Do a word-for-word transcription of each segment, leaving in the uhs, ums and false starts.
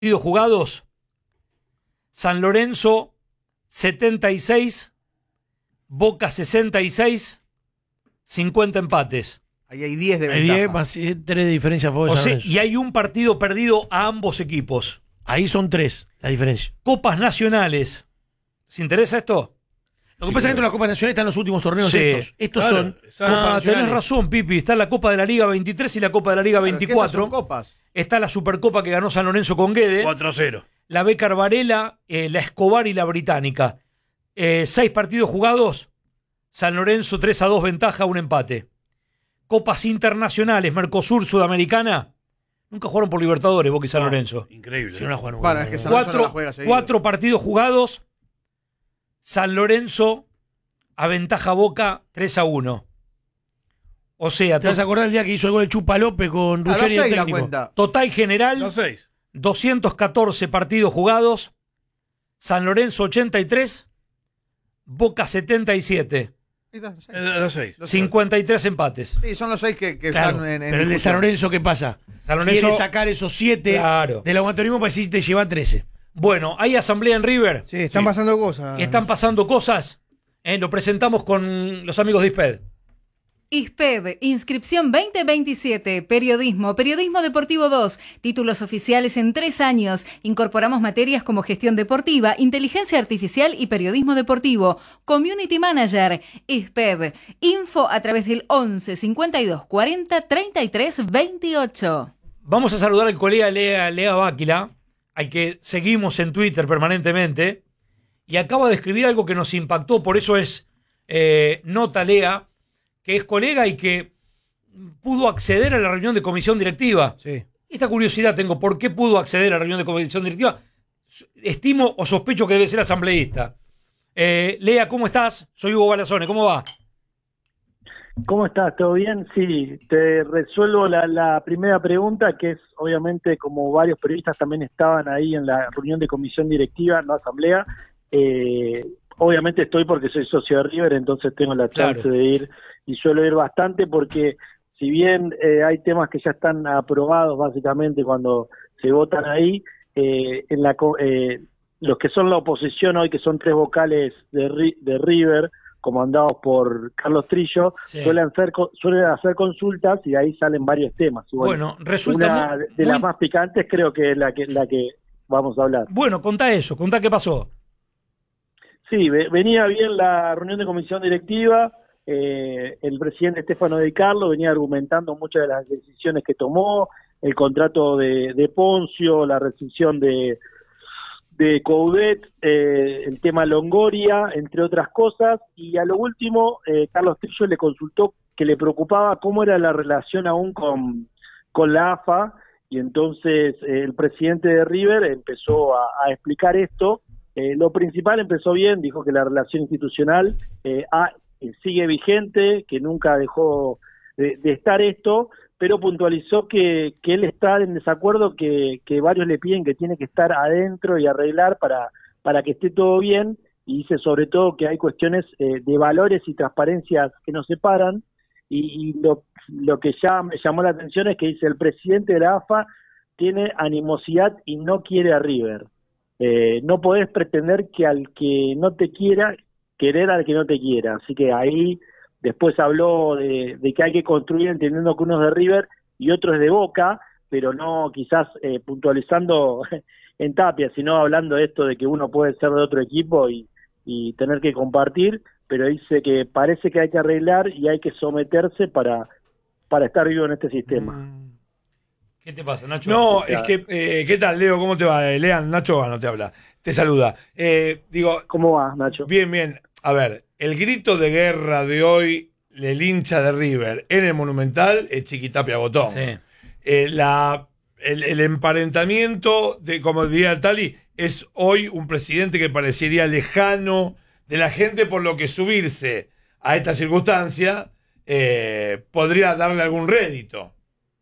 partidos jugados, San Lorenzo setenta y seis, Boca sesenta y seis, cincuenta empates. Ahí hay diez de Hay ventaja. diez más tres de diferencia a favor de O San sea, Lorenzo. y hay un partido perdido a ambos equipos. Ahí son tres la diferencia. Copas nacionales. ¿Les interesa esto? Lo que pasa es que dentro de la Copa Nacional están los últimos torneos Sí. estos. Estos Claro, son exacto. Copas Ah, Nacionales. tenés razón, Pipi. Está la Copa de la Liga veintitrés y la Copa de la Liga Claro, es que veinticuatro. estas son copas. Está la Supercopa que ganó San Lorenzo con Guede. cuatro cero. La B. Carvarela, eh, la Escobar y la Británica. Eh, seis partidos jugados. San Lorenzo tres a dos ventaja, un empate. Copas internacionales, Mercosur, Sudamericana. Nunca jugaron por Libertadores, Boca y San Lorenzo. Increíble. Si no la juegan Bueno, es que San Lorenzo no Cuatro, la juega seguido. cuatro partidos jugados. San Lorenzo aventaja Boca tres a uno. O sea, ¿Te vas a acordar el día que hizo el gol el Chupa López con A las Ruggeri el seis la técnico? cuenta. total general, Los seis. doscientos catorce partidos jugados. San Lorenzo ochenta y tres, Boca setenta y siete, Ahí está, los seis. Eh, Los seis. Los seis. cincuenta y tres empates. Sí, son los seis que, que Claro, están en, en pero el de San discusión. Lorenzo, ¿qué pasa? San Lorenzo- Quiere sacar esos siete Claro. del aguantorismo para decir te lleva trece. Bueno, hay asamblea en River. Sí, están Sí. pasando cosas. Están pasando cosas. Eh, lo presentamos con los amigos de I S P E D. I S P E D, inscripción veinte veintisiete, periodismo, periodismo deportivo dos, títulos oficiales en tres años. Incorporamos materias como gestión deportiva, inteligencia artificial y periodismo deportivo. Community Manager, I S P E D, info a través del once cincuenta y dos cuarenta treinta y tres veintiocho. Vamos a saludar al colega Lea, Lea Báquila, al que seguimos en Twitter permanentemente, y acaba de escribir algo que nos impactó, por eso es eh, nota Lea, que es colega y que pudo acceder a la reunión de comisión directiva. Sí. Esta curiosidad tengo, ¿por qué pudo acceder a la reunión de comisión directiva? Estimo o sospecho que debe ser asambleísta. Eh, Lea, ¿cómo estás? Soy Hugo Balazone, ¿cómo va? ¿Cómo estás? ¿Todo bien? Sí, te resuelvo la, la primera pregunta, que es, obviamente, como varios periodistas también estaban ahí en la reunión de comisión directiva, no asamblea, eh, obviamente estoy porque soy socio de River, entonces tengo la chance Claro. de ir, y suelo ir bastante porque si bien eh, hay temas que ya están aprobados básicamente cuando se votan ahí, eh, en la co- eh, los que son la oposición hoy, que son tres vocales de, Ri- de River, comandados por Carlos Trillo, Sí. suelen hacer co- suelen hacer consultas y de ahí salen varios temas. Y Bueno, resulta una muy- de muy- las más picantes creo que es la que la que vamos a hablar. Bueno, contá eso, contá qué pasó. Sí, ve- venía bien la reunión de comisión directiva, eh, el presidente Estefano De Carlo venía argumentando muchas de las decisiones que tomó, el contrato de, de Poncio, la rescisión de de Coudet, eh, el tema Longoria, entre otras cosas, y a lo último, eh, Carlos Trillo le consultó que le preocupaba cómo era la relación aún con, con la A F A, y entonces eh, el presidente de River empezó a, a explicar esto. Eh, lo principal empezó bien, dijo que la relación institucional eh, ha- eh, sigue vigente, que nunca dejó de, de estar esto, pero puntualizó que, que él está en desacuerdo, que, que varios le piden que tiene que estar adentro y arreglar para, para que esté todo bien, y dice sobre todo que hay cuestiones eh, de valores y transparencias que nos separan, y, y lo, lo que ya me llamó la atención es que dice el presidente de la A F A tiene animosidad y no quiere a River. Eh, no podés pretender que al que no te quiera, querer al que no te quiera, así que ahí... Después habló de, de que hay que construir entendiendo que uno es de River y otro es de Boca, pero no quizás eh, puntualizando en Tapia, sino hablando de esto de que uno puede ser de otro equipo y, y tener que compartir, pero dice que parece que hay que arreglar y hay que someterse para, para estar vivo en este sistema. ¿Qué te pasa, Nacho? No, es que, eh, ¿qué tal, Leo? ¿Cómo te va? Eh, Lean, Nacho no te habla. Te saluda. Eh, digo, ¿Cómo va, Nacho? bien, bien. A ver, el grito de guerra de hoy, el hincha de River en el Monumental, es Chiquitapia Botón. Sí. Eh, la, el, el emparentamiento, de, como diría Tali, es hoy un presidente que parecería lejano de la gente, por lo que subirse a esta circunstancia eh, podría darle algún rédito.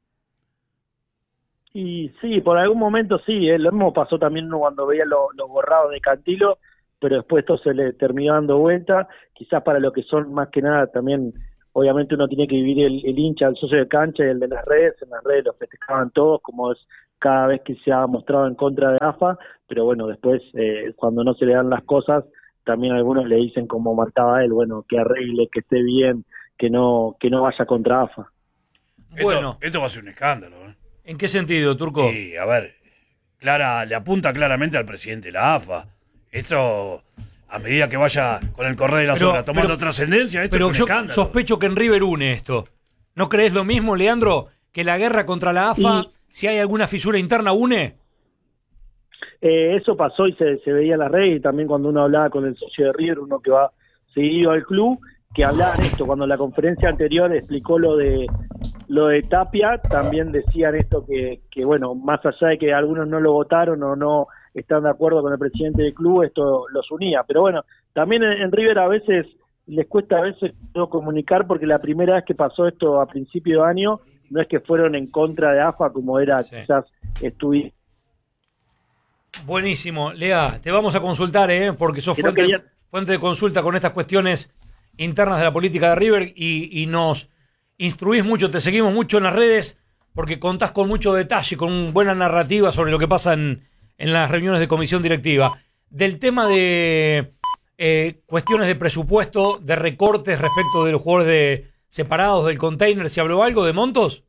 Y sí, por algún momento sí, eh, lo mismo pasó también uno cuando veía lo- los borrados de Cantilo, pero después esto se le terminó dando vuelta, quizás para lo que son más que nada también, obviamente uno tiene que vivir el, el hincha, el socio de cancha y el de las redes, en las redes los festejaban todos, como es cada vez que se ha mostrado en contra de A F A, pero bueno, después eh, cuando no se le dan las cosas, también algunos le dicen, como marcaba él, bueno, que arregle, que esté bien, que no que no vaya contra A F A. Bueno. Esto, esto va a ser un escándalo, ¿eh? ¿En qué sentido, Turco? Sí, a ver, Clara le apunta claramente al presidente de la A F A. Esto, a medida que vaya con el correr de las Pero- horas tomando pero- trascendencia, esto Pero es un yo escándalo. sospecho que en River une esto. ¿No crees lo mismo, Leandro? ¿Que la guerra contra la A F A, Y- si hay alguna fisura interna, une? Eh, eso pasó y se, se veía en las redes, y también cuando uno hablaba con el socio de River, uno que va seguido al club, que hablaban esto. Cuando la conferencia anterior explicó lo de lo de Tapia, también decían esto, que, que bueno, más allá de que algunos no lo votaron o no están de acuerdo con el presidente del club, esto los unía. Pero bueno, también en, en River a veces les cuesta a veces no comunicar, porque la primera vez que pasó esto a principio de año, no es que fueron en contra de A F A como era Sí. quizás estuvieron. Buenísimo. Lea, te vamos a consultar, ¿eh? Porque sos Que no fuente, quería- fuente de consulta con estas cuestiones internas de la política de River y, y nos instruís mucho, te seguimos mucho en las redes porque contás con mucho detalle, con buena narrativa sobre lo que pasa en, en las reuniones de comisión directiva. Del tema de eh, cuestiones de presupuesto, de recortes respecto de los jugadores de, separados del container, ¿se habló algo de montos?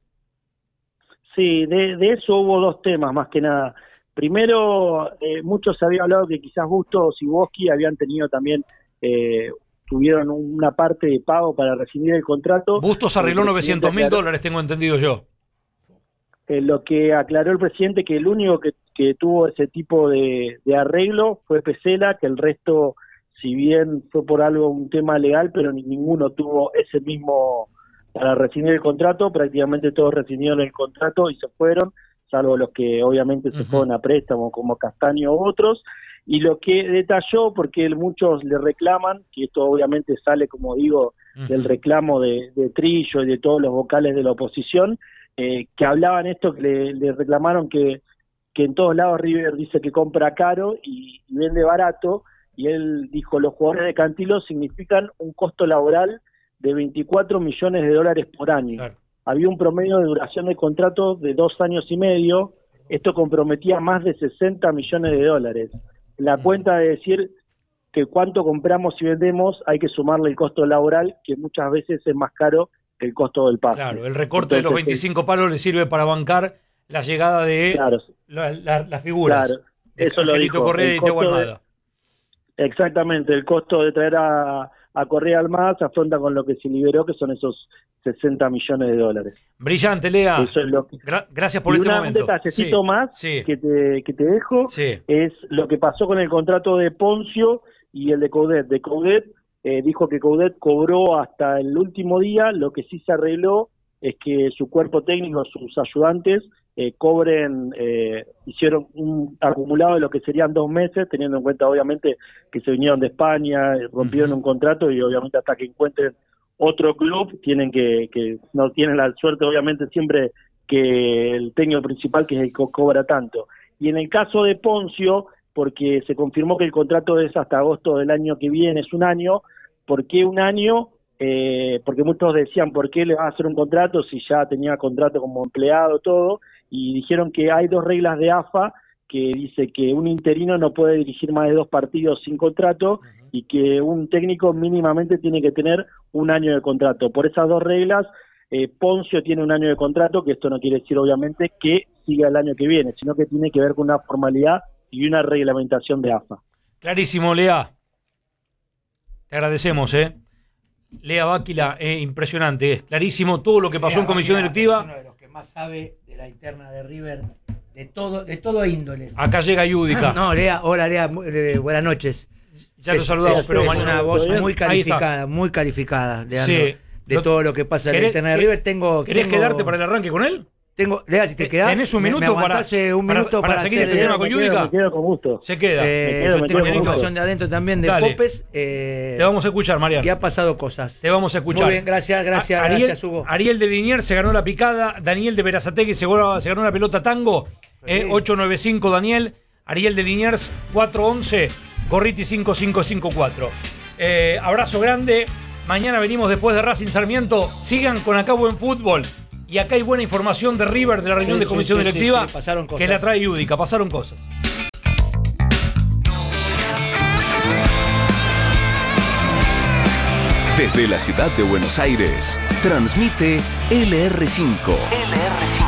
Sí, de, de eso hubo dos temas más que nada. Primero, eh, muchos se había hablado que quizás Bustos y Boschi habían tenido también, eh, tuvieron una parte de pago para rescindir el contrato. Bustos arregló El novecientos mil presidente aclaró- dólares, tengo entendido yo. eh, lo que aclaró el presidente, que el único que, que tuvo ese tipo de, de arreglo fue Pesela, que el resto, si bien fue por algo, un tema legal, pero ni- ninguno tuvo ese mismo para rescindir el contrato. Prácticamente todos rescindieron el contrato y se fueron, salvo los que obviamente se Ujú. fueron a préstamo, como Castaño u otros. Y lo que detalló, porque él- muchos le reclaman, que esto obviamente sale, como digo, del reclamo de, de Trillo y de todos los vocales de la oposición, eh, que hablaban esto, que le, le reclamaron que, que en todos lados River dice que compra caro y, y vende barato, y él dijo, los jugadores de Cantilo significan un costo laboral de veinticuatro millones de dólares por año. Claro. Había un promedio de duración de contrato de dos años y medio, esto comprometía más de sesenta millones de dólares. La cuenta de decir que cuánto compramos y vendemos, hay que sumarle el costo laboral, que muchas veces es más caro que el costo del pase. Claro, el recorte de los Entonces, veinticinco palos le sirve para bancar la llegada de Claro, la- la- las figuras. claro, de eso lo Angelito dijo. Correa El y Teo costo de- Almada. Exactamente, el costo de traer a, a Correa Almada se afronta con lo que se liberó, que son esos sesenta millones de dólares. Brillante, Lea. Eso es lo que... Gra- gracias por y este una- momento. un detallecito Sí, más sí, que, te, que te dejo, sí. es lo que pasó con el contrato de Poncio y el de Coudet. De Coudet eh, dijo que Coudet cobró hasta el último día. Lo que sí se arregló es que su cuerpo técnico, sus ayudantes, eh, cobren, eh, hicieron un acumulado de lo que serían dos meses, teniendo en cuenta obviamente que se vinieron de España, eh, rompieron Ujú. un contrato, y obviamente hasta que encuentren otro club tienen que, que no tienen la suerte obviamente siempre que el técnico principal, que es el que co- cobra tanto. Y en el caso de Poncio, porque se confirmó que el contrato es hasta agosto del año que viene, es un año. ¿Por qué un año? Eh, porque muchos decían, ¿por qué le va a hacer un contrato si ya tenía contrato como empleado, todo? Y dijeron que hay dos reglas de A F A que dice que un interino no puede dirigir más de dos partidos sin contrato, y que un técnico mínimamente tiene que tener un año de contrato. Por esas dos reglas, eh, Poncio tiene un año de contrato, que esto no quiere decir obviamente que siga el año que viene, sino que tiene que ver con una formalidad y una reglamentación de A F A. Clarísimo, Lea. Te agradecemos, ¿eh? Lea Báquila, eh, impresionante, es clarísimo todo lo que pasó en comisión directiva. Es uno de los que más sabe de la interna de River, de todo, de todo índole. Acá llega Yudica. No, Lea, hola Lea, mu- eh, buenas noches. Ya lo Es- saludamos, es, pero es mañana- una voz ¿Todavía? muy Ahí está. calificada, muy calificada, Leandro, Sí. de Lo- todo lo que pasa en la ¿Querés- interna de querés- River. Tengo, ¿Querés tengo- quedarte para el arranque con él? Tengo, Lea, si te Te- quedás, ¿tenés un me- minuto me para- aguantás, eh, un para- minuto para para, seguir hacer, este tema con me, quedo, Yudica? me quedo con gusto. Se queda. eh, Me quedo, yo me tengo quedo con información gusto. de adentro también de Dale. Popes, eh, Te vamos a escuchar, Mariano. y ha pasado cosas. Te vamos a escuchar. Muy bien, gracias, gracias, A- Ariel, gracias, Hugo. Ariel de Liniers se ganó la picada. Daniel de Berazategui se ganó, se ganó la pelota tango. Eh, ocho nueve cinco Daniel. Ariel de Liniers cuatro once. Gorriti cinco cinco cinco cuatro. Eh, abrazo grande. Mañana venimos después de Racing Sarmiento. Sigan con Acá Buen Fútbol. Y acá hay buena información de River, de la reunión Sí, de sí, comisión sí, sí, directiva, sí, pasaron cosas. que la trae Yudica. Pasaron cosas. Desde la ciudad de Buenos Aires, transmite L R cinco. L R cinco.